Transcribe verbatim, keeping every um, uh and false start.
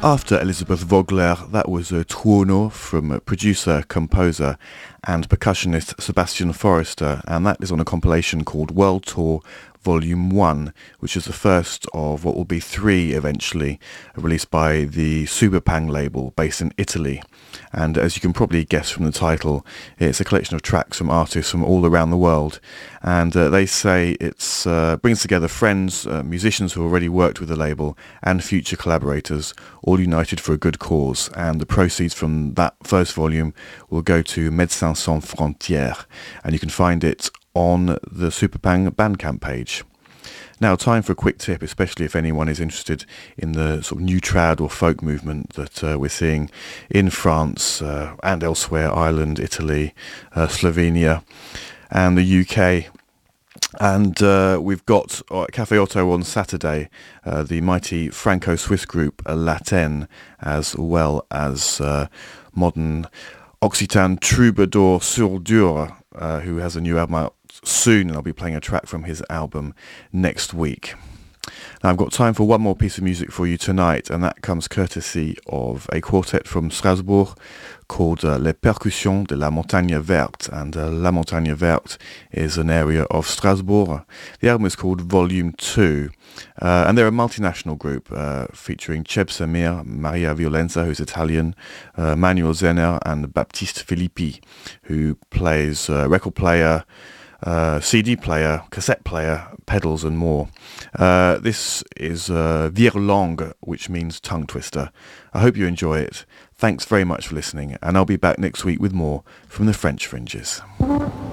After Elizabeth Vogler, that was uh, Tuono from uh, producer, composer and percussionist Sebastian Forrester, and that is on a compilation called World Tour Volume one, which is the first of what will be three eventually, released by the Superpang label based in Italy. And as you can probably guess from the title, it's a collection of tracks from artists from all around the world. And uh, they say it uh, brings together friends, uh, musicians who already worked with the label, and future collaborators, all united for a good cause. And the proceeds from that first volume will go to Médecins Sans Frontières. And you can find it on the Superpang Bandcamp page. Now, time for a quick tip, especially if anyone is interested in the sort of new trad or folk movement that uh, we're seeing in France uh, and elsewhere, Ireland, Italy, uh, Slovenia and the U K. And uh, we've got uh, Cafe Otto on Saturday, uh, the mighty Franco-Swiss group uh, Latin, as well as uh, modern Occitan troubadour Sourdure, uh, who has a new album out soon, and I'll be playing a track from his album next week. Now, I've got time for one more piece of music for you tonight, and that comes courtesy of a quartet from Strasbourg called uh, Les Percussions de la Montagne Verte, and uh, La Montagne Verte is an area of Strasbourg. The album is called Volume two, uh, and they're a multinational group uh, featuring Cheb Samir, Maria Violenza, who's Italian, uh, Manuel Zenner, and Baptiste Filippi, who plays uh, record player, Uh, C D player, cassette player, pedals and more. Uh, this is uh, Virlangue, which means tongue twister. I hope you enjoy it. Thanks very much for listening, and I'll be back next week with more from the French Fringes.